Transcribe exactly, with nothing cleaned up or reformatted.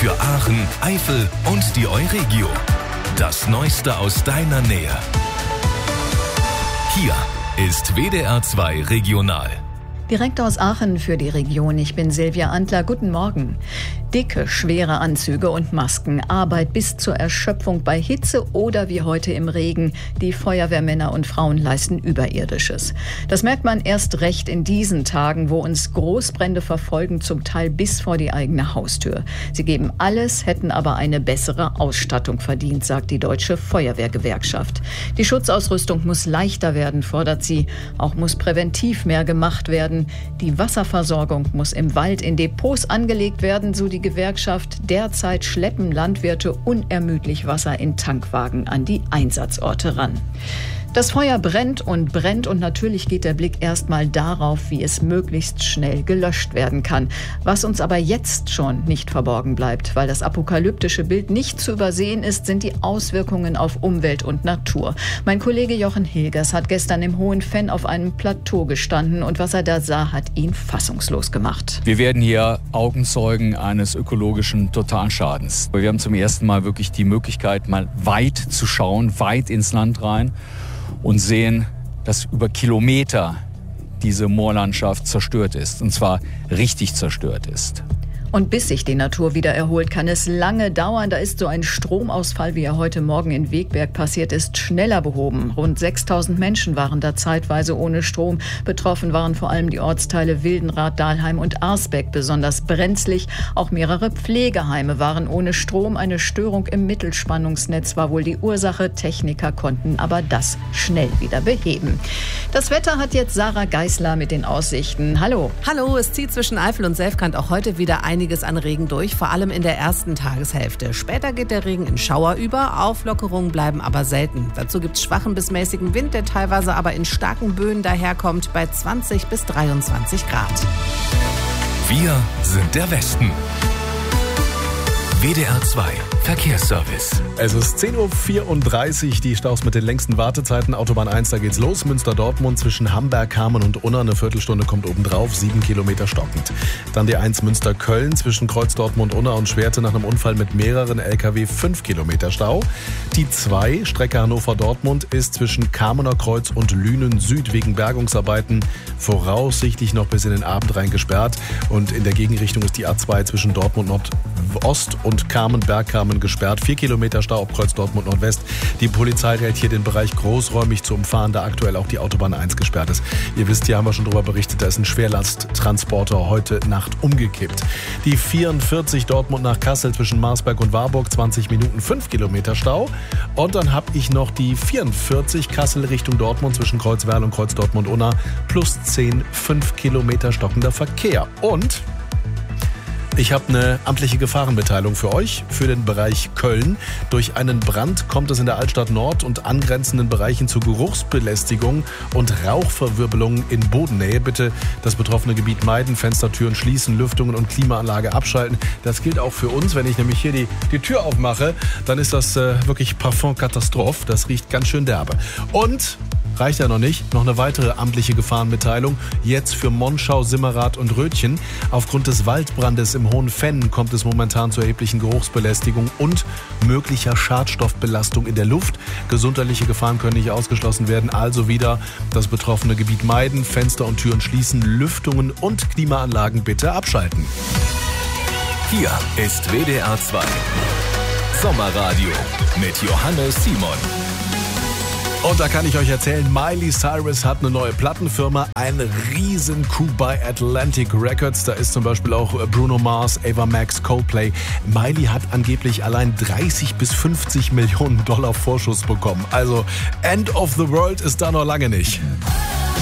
Für Aachen, Eifel und die Euregio. Das Neueste aus deiner Nähe. Hier ist W D R zwei Regional. Direkt aus Aachen für die Region. Ich bin Silvia Antler. Guten Morgen. Dicke, schwere Anzüge und Masken, Arbeit bis zur Erschöpfung bei Hitze oder wie heute im Regen. Die Feuerwehrmänner und Frauen leisten Überirdisches. Das merkt man erst recht in diesen Tagen, wo uns Großbrände verfolgen, zum Teil bis vor die eigene Haustür. Sie geben alles, hätten aber eine bessere Ausstattung verdient, sagt die Deutsche Feuerwehrgewerkschaft. Die Schutzausrüstung muss leichter werden, fordert sie. Auch muss präventiv mehr gemacht werden. Die Wasserversorgung muss im Wald in Depots angelegt werden, so die Gewerkschaft. Derzeit schleppen Landwirte unermüdlich Wasser in Tankwagen an die Einsatzorte ran. Das Feuer brennt und brennt und natürlich geht der Blick erstmal darauf, wie es möglichst schnell gelöscht werden kann. Was uns aber jetzt schon nicht verborgen bleibt, weil das apokalyptische Bild nicht zu übersehen ist, sind die Auswirkungen auf Umwelt und Natur. Mein Kollege Jochen Hilgers hat gestern im Hohenfenn auf einem Plateau gestanden und was er da sah, hat ihn fassungslos gemacht. Wir werden hier Augenzeugen eines ökologischen Totalschadens. Wir haben zum ersten Mal wirklich die Möglichkeit, mal weit zu schauen, weit ins Land rein. Und sehen, dass über Kilometer diese Moorlandschaft zerstört ist. Und zwar richtig zerstört ist. Und bis sich die Natur wieder erholt, kann es lange dauern. Da ist so ein Stromausfall, wie er heute Morgen in Wegberg passiert ist, schneller behoben. Rund sechstausend Menschen waren da zeitweise ohne Strom. Betroffen waren vor allem die Ortsteile Wildenrath, Dahlheim und Arsbeck. Besonders brenzlig. Auch mehrere Pflegeheime waren ohne Strom. Eine Störung im Mittelspannungsnetz war wohl die Ursache. Techniker konnten aber das schnell wieder beheben. Das Wetter hat jetzt Sarah Geisler mit den Aussichten. Hallo. Hallo, es zieht zwischen Eifel und Selfkant auch heute wieder einiges an Regen durch, vor allem in der ersten Tageshälfte. Später geht der Regen in Schauer über, Auflockerungen bleiben aber selten. Dazu gibt es schwachen bis mäßigen Wind, der teilweise aber in starken Böen daherkommt, bei zwanzig bis dreiundzwanzig Grad. Wir sind der Westen. W D R zwei Verkehrsservice. Es ist zehn Uhr vierunddreißig, die Staus mit den längsten Wartezeiten. Autobahn eins, da geht's los. Münster-Dortmund zwischen Hamberg, Kamen und Unna. Eine Viertelstunde kommt obendrauf, sieben Kilometer stockend. Dann die eins Münster-Köln zwischen Kreuz Dortmund, Unna und Schwerte nach einem Unfall mit mehreren L K W, fünf Kilometer Stau. Die zwei, Strecke Hannover-Dortmund, ist zwischen Kamener Kreuz und Lünen Süd wegen Bergungsarbeiten voraussichtlich noch bis in den Abend rein gesperrt. Und in der Gegenrichtung ist die A zwei zwischen Dortmund Nordost und Kamen-Bergkamen gesperrt. Vier Kilometer Stau ab Kreuz Dortmund Nordwest. Die Polizei rät hier den Bereich großräumig zu umfahren, da aktuell auch die Autobahn eins gesperrt ist. Ihr wisst, hier haben wir schon drüber berichtet, da ist ein Schwerlasttransporter heute Nacht umgekippt. Die vierundvierzig Dortmund nach Kassel zwischen Marsberg und Warburg, zwanzig Minuten, fünf Kilometer Stau. Und dann habe ich noch die vierundvierzig Kassel Richtung Dortmund zwischen Kreuzwerl und Kreuz Dortmund-Unna, plus zehn, fünf Kilometer stockender Verkehr. Und ich habe eine amtliche Gefahrenmitteilung für euch, für den Bereich Köln. Durch einen Brand kommt es in der Altstadt Nord und angrenzenden Bereichen zu Geruchsbelästigung und Rauchverwirbelungen in Bodennähe. Bitte das betroffene Gebiet meiden, Fenstertüren schließen, Lüftungen und Klimaanlage abschalten. Das gilt auch für uns. Wenn ich nämlich hier die, die Tür aufmache, dann ist das äh, wirklich Parfum-Katastrophe. Das riecht ganz schön derbe. Und reicht ja noch nicht. Noch eine weitere amtliche Gefahrenmitteilung. Jetzt für Monschau, Simmerath und Rötchen. Aufgrund des Waldbrandes im Hohenfenn kommt es momentan zu erheblichen Geruchsbelästigung und möglicher Schadstoffbelastung in der Luft. Gesundheitliche Gefahren können nicht ausgeschlossen werden. Also wieder das betroffene Gebiet meiden, Fenster und Türen schließen, Lüftungen und Klimaanlagen bitte abschalten. Hier ist W D R zwei Sommerradio mit Johannes Simon. Und da kann ich euch erzählen, Miley Cyrus hat eine neue Plattenfirma, ein riesen Coup bei Atlantic Records. Da ist zum Beispiel auch Bruno Mars, Ava Max, Coldplay. Miley hat angeblich allein dreißig bis fünfzig Millionen Dollar Vorschuss bekommen. Also End of the World ist da noch lange nicht.